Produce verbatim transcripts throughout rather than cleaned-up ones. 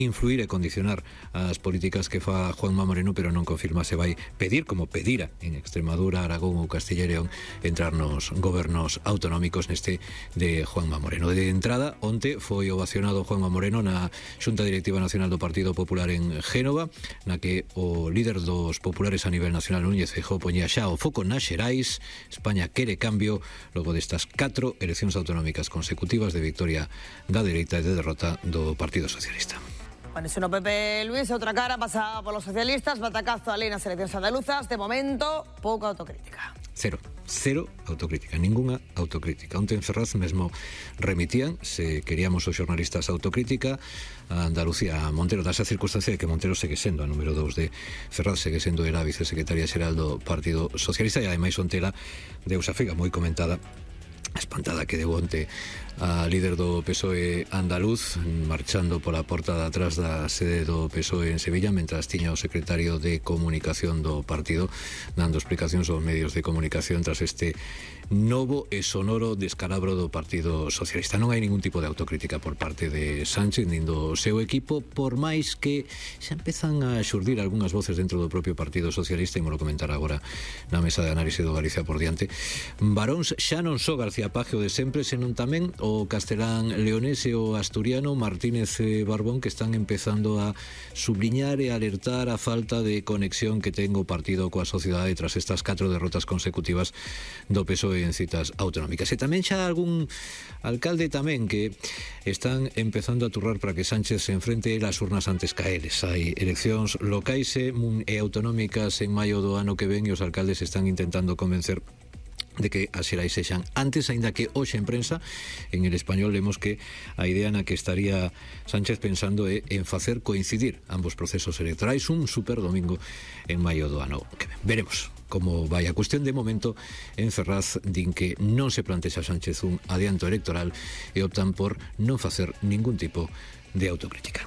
influir e condicionar as políticas que fa Juanma Moreno, pero non confirma se vai pedir, como pedira en Extremadura, Aragón ou Castilla e León, entrar nos gobernos autonómicos neste de Juanma Moreno. De entrada, onte foi ovacionado Juanma Moreno na Xunta Directiva Nacional do Partido Popular en Génova, na que o líder dos populares a nivel nacional, Núñez Feijóo, poñía xa o foco nas Xerais. España quere cambio logo destas catro eleccións autonómicas consecutivas de victoria da dereita e de derrota do Partido Socialista. Bueno, si no Pepe Luis, outra cara pasada por los socialistas, batacazo a lei nas eleccións andaluzas, de momento, pouca autocrítica. Cero, cero autocrítica, ninguna autocrítica. Onte en Ferraz mesmo remitían, se queríamos os xornalistas autocrítica, a Andalucía, a Montero, dasa circunstancia de que Montero segue sendo a número dous de Ferraz, segue sendo era a vicesecretaria xeral do Partido Socialista, e ademais onte la deus a figa moi comentada, espantada que deu onte a líder do P S O E andaluz marchando pola porta de atrás da sede do P S O E en Sevilla, mentras tiña o secretario de comunicación do partido dando explicacións aos medios de comunicación tras este novo e sonoro descalabro do Partido Socialista. Non hai ningún tipo de autocrítica por parte de Sánchez nin do seu equipo, por máis que xa empezan a xurdir algunhas voces dentro do propio Partido Socialista, e molo comentar agora na mesa de análise do Galicia por diante. Varóns xa non só García Paje o de sempre, senón tamén o castelán leonés e o asturiano Martínez Barbón, que están empezando a subliñar e alertar a falta de conexión que ten o partido coa sociedade tras estas catro derrotas consecutivas do P S O E en citas autonómicas. E tamén xa algún alcalde tamén que están empezando a turrar para que Sánchez se enfrente las urnas antes que a eles. Hai eleccións locais e autonómicas en maio do ano que ven, e os alcaldes están intentando convencer de que as xerais sexan antes, aínda que hoxe en prensa en El Español lemos que a idea na que estaría Sánchez pensando é en facer coincidir ambos procesos electorais un super domingo en maio do ano que ven. Veremos como vai a cuestión. De momento en Ferraz din que non se plantexa Sánchez un adianto electoral e optan por non facer ningún tipo de autocrítica.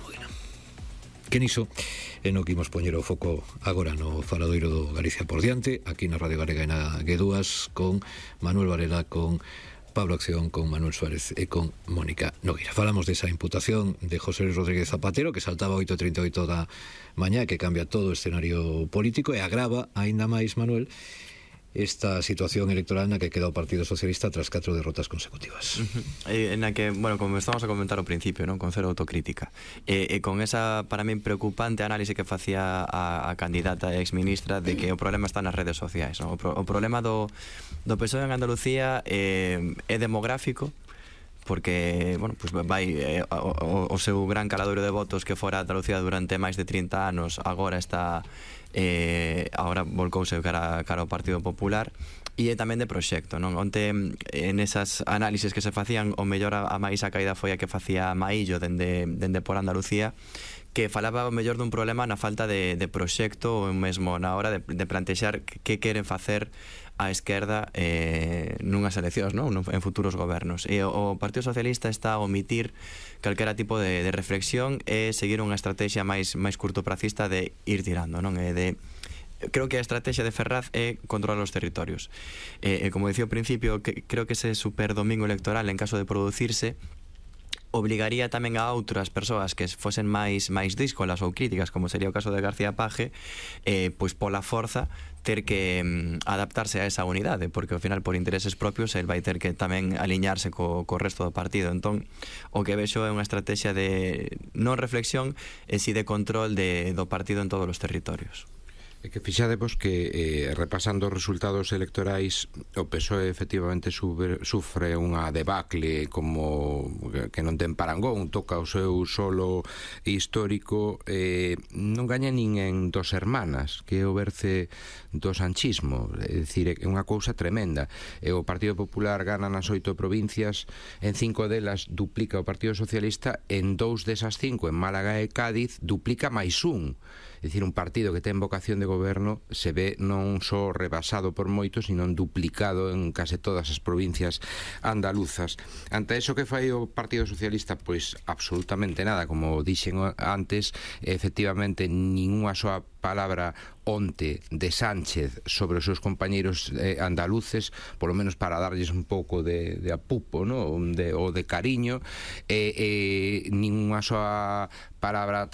Que niso e no que imos poñer o foco agora no faladoiro do Galicia por diante, aquí na Radio Galega e na G dúas, con Manuel Varela, con Pablo Acción, con Manuel Suárez e con Mónica Nogueira. Falamos desa imputación de José Luis Rodríguez Zapatero, que saltaba oito e trinta e oito da mañá, que cambia todo o escenario político e agrava aínda máis, Manuel, esta situación electoral na que queda o Partido Socialista tras catro derrotas consecutivas. Uh-huh. E na que, bueno, como estamos a comentar ao principio, non, con cero autocrítica. E, e con esa, para mí, preocupante análise que facía a, a candidata e exministra de que o problema está nas redes sociais, non? O, pro, o problema do, do P S O E en Andalucía é, é demográfico, porque, bueno, pues vai eh, o, o seu gran caladoiro de votos que fora Andalucía durante máis de trinta anos agora está eh, agora volcouse cara, cara ao Partido Popular, e é tamén de proxecto, non? Onte en esas análises que se facían, o mellor a, a máis a caída foi a que facía Maillo dende, dende por Andalucía, que falaba o mellor dun problema na falta de, de proxecto, ou mesmo na hora de, de plantexar que queren facer a esquerda eh, nunhas eleccións, non? En futuros gobernos. E o, o Partido Socialista está a omitir calquera tipo de, de reflexión e seguir unha estrategia máis máis curtopracista de ir tirando, non? E de creo que a estrategia de Ferraz é controlar os territorios. E, e como dicía ao principio, que, creo que ese super domingo electoral, en caso de producirse, obligaría tamén a outras persoas que fosen máis máis díscolas ou críticas, como sería o caso de García Paje, eh, pois pola forza ter que mm, adaptarse a esa unidade, porque ao final por intereses propios el vai ter que tamén aliñarse co, co resto do partido. Entón, o que vexo é unha estrategia de non reflexión e si de control de, do partido en todos os territorios. É que fixadevos que eh, repasando os resultados electorais, o P S O E efectivamente sufre, sufre unha debacle como que non ten parangón, toca o seu solo histórico, eh, non gaña nin en dos hermanas, que é o berce do sanchismo, é dicir, é unha cousa tremenda. E o Partido Popular gana nas oito provincias, en cinco delas duplica o Partido Socialista, en dous desas cinco, en Málaga e Cádiz, duplica máis un. É dicir, un partido que ten vocación de goberno se ve non só rebasado por moitos, sino duplicado en case todas as provincias andaluzas. Ante iso que fai o Partido Socialista, pois absolutamente nada, como dixen antes, efectivamente ninguna soa palabra onte de Sánchez sobre os seus compañeiros eh, andaluces, polo menos para darlles un pouco de, de apupo, ¿no? de, ou de cariño, e eh, eh, ninguna soa palabra